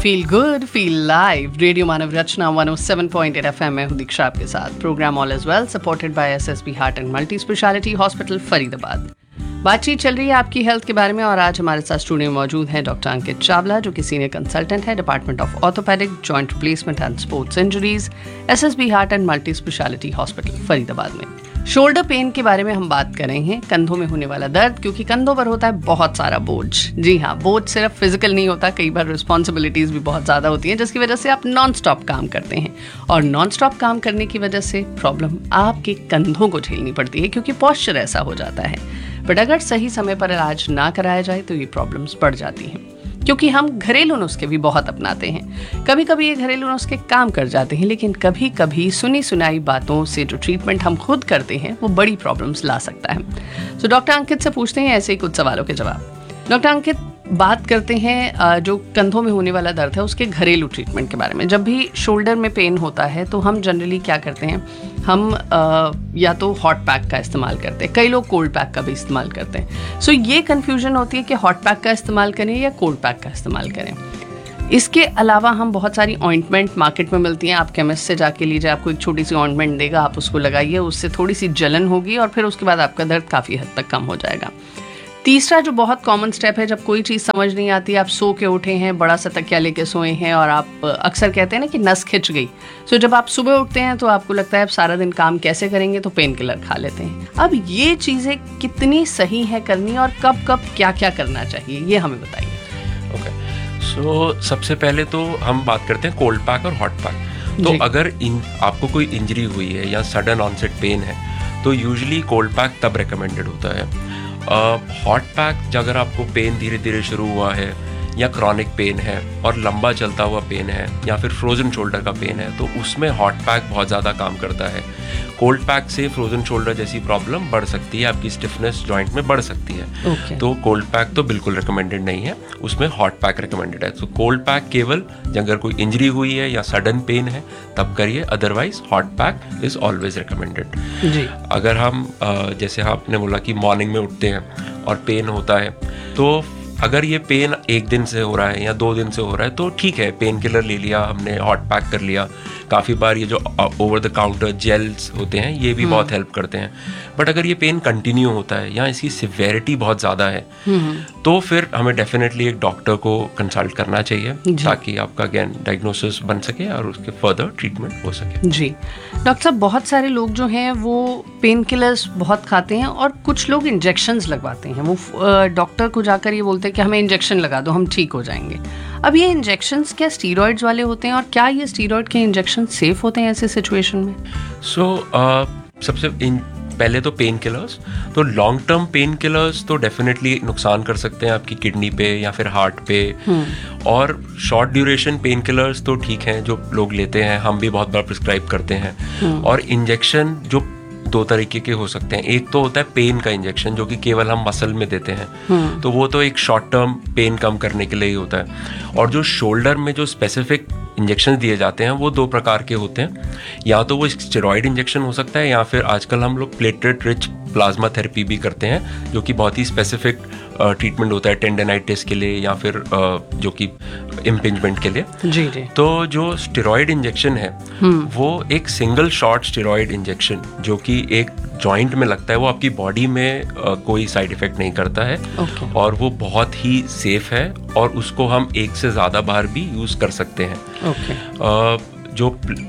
Feel good feel live radio मानव रचना 107.8 FM में हूं दीक्षा आपके साथ। Program all is well supported by SSB heart and multi speciality hospital Faridabad. बातचीत चल रही है आपकी हेल्थ के बारे में और आज हमारे साथ स्टूडियो में मौजूद हैं डॉक्टर अंकित चावला, जो कि सीनियर कंसल्टेंट है department of orthopaedic joint replacement and sports injuries, SSB heart and multi speciality hospital Faridabad में। शोल्डर पेन के बारे में हम बात कर रहे हैं, कंधों में होने वाला दर्द, क्योंकि कंधों पर होता है बहुत सारा बोझ। जी हाँ, बोझ सिर्फ फिजिकल नहीं होता, कई बार रिस्पॉन्सिबिलिटीज भी बहुत ज़्यादा होती हैं, जिसकी वजह से आप नॉन स्टॉप काम करते हैं और नॉन स्टॉप काम करने की वजह से प्रॉब्लम आपके कंधों को झेलनी पड़ती है, क्योंकि पॉस्चर ऐसा हो जाता है। बट अगर सही समय पर इलाज ना कराया जाए तो ये प्रॉब्लम्स बढ़ जाती हैं, क्योंकि हम घरेलू नुस्खे भी बहुत अपनाते हैं। कभी कभी ये घरेलू नुस्खे काम कर जाते हैं, लेकिन कभी कभी सुनी सुनाई बातों से जो ट्रीटमेंट हम खुद करते हैं वो बड़ी प्रॉब्लम्स ला सकता है। तो डॉक्टर अंकित से पूछते हैं ऐसे ही कुछ सवालों के जवाब। डॉक्टर अंकित, बात करते हैं जो कंधों में होने वाला दर्द है उसके घरेलू ट्रीटमेंट के बारे में। जब भी शोल्डर में पेन होता है तो हम जनरली क्या करते हैं, हम या तो हॉट पैक का इस्तेमाल करते हैं, कई लोग कोल्ड पैक का भी इस्तेमाल करते हैं। सो ये कन्फ्यूजन होती है कि हॉट पैक का इस्तेमाल करें या कोल्ड पैक का इस्तेमाल करें। इसके अलावा हम बहुत सारी ऑइंटमेंट मार्केट में मिलती हैं, आप केमिस्ट से जाके लीजिए, आपको एक छोटी सी ऑइंटमेंट देगा, आप उसको लगाइए, उससे थोड़ी सी जलन होगी और फिर उसके बाद आपका दर्द काफ़ी हद तक कम हो जाएगा। तीसरा जो बहुत कॉमन स्टेप है, जब कोई चीज़ समझ नहीं आती, आप सो के उठे हैं, बड़ा सा तकिया लेके सोए हैं और आप अक्सर कहते हैं ना कि नस खिंच गई। सो जब आप सुबह उठते हैं तो आपको लगता है अब सारा दिन काम कैसे करेंगे, तो पेन किलर खा लेते हैं। अब ये चीज़ें कितनी सही है करनी और कब कब क्या क्या करना चाहिए, ये हमें बताइए। ओके, सो सबसे पहले तो हम बात करते हैं कोल्ड पैक और हॉट पैक। तो अगर आपको कोई इंजरी हुई है या सडन ऑनसेट पेन है तो यूजुअली कोल्ड पैक तब रिकमेंडेड होता है। हॉट पैक अगर आपको पेन धीरे धीरे शुरू हुआ है या क्रॉनिक पेन है और लंबा चलता हुआ पेन है या फिर फ्रोजन शोल्डर का पेन है तो उसमें हॉट पैक बहुत ज़्यादा काम करता है। कोल्ड पैक से फ्रोजन शोल्डर जैसी प्रॉब्लम बढ़ सकती है, आपकी स्टिफनेस जॉइंट में बढ़ सकती है। तो कोल्ड पैक तो बिल्कुल रिकमेंडेड नहीं है, उसमें हॉट पैक रिकमेंडेड है। तो कोल्ड पैक केवल अगर कोई इंजरी हुई है या सडन पेन है तब करिए, otherwise hot pack is always recommended. अगर हम जैसे आपने बोला कि मॉर्निंग में उठते हैं और पेन होता है, तो अगर ये पेन एक दिन से हो रहा है या 2 दिन से हो रहा है तो ठीक है, पेन किलर ले लिया हमने, हॉट पैक कर लिया। काफ़ी बार ये जो ओवर द काउंटर जेल्स होते हैं ये भी बहुत हेल्प करते हैं। बट अगर ये पेन कंटिन्यू होता है या इसकी सिवेरिटी बहुत ज़्यादा है तो फिर हमें डेफिनेटली एक डॉक्टर को कंसल्ट करना चाहिए, ताकि आपका अगेन डायग्नोसिस बन सके और उसके फर्दर ट्रीटमेंट हो सके। जी डॉक्टर साहब, बहुत सारे लोग जो हैं वो पेन किलर्स बहुत खाते हैं और कुछ लोग इंजेक्शंस लगवाते हैं। वो डॉक्टर को जाकर ये बोलते हैं कि हमें इंजेक्शन लगा दो, हम ठीक हो जाएंगे। अब ये इंजेक्शंस क्या स्टीरॉइड्स वाले होते हैं और क्या ये स्टीरॉइड के इंजेक्शन सेफ होते हैं ऐसे सिचुएशन में? सबसे पहले तो पेन किलर्स, तो लॉन्ग टर्म पेन किलर्स तो डेफिनेटली नुकसान कर सकते हैं आपकी किडनी पे या फिर हार्ट पे। और शॉर्ट ड्यूरेशन पेन किलर्स तो ठीक हैं, जो लोग लेते हैं, हम भी बहुत बार प्रिस्क्राइब करते हैं। और इंजेक्शन जो 2 तरीके के हो सकते हैं, एक तो होता है पेन का इंजेक्शन जो कि केवल हम मसल में देते हैं, तो वो तो एक शॉर्ट टर्म पेन कम करने के लिए ही होता है। और जो शोल्डर में जो स्पेसिफिक इंजेक्शन दिए जाते हैं वो 2 प्रकार के होते हैं, या तो वो स्टेरॉइड इंजेक्शन हो सकता है या फिर आजकल हम लोग प्लेटलेट रिच प्लाज्मा थेरेपी भी करते हैं, जो कि बहुत ही स्पेसिफिक ट्रीटमेंट होता है टेंडनाइटिस के लिए या फिर जो कि इम्पिंजमेंट के लिए। जी। तो जो स्टेरॉइड इंजेक्शन है वो एक सिंगल शॉट स्टेरॉइड इंजेक्शन जो कि एक जॉइंट में लगता है, वो आपकी बॉडी में कोई साइड इफेक्ट नहीं करता है। और वो बहुत ही सेफ है और उसको हम 1 से ज़्यादा बार भी यूज़ कर सकते हैं। जो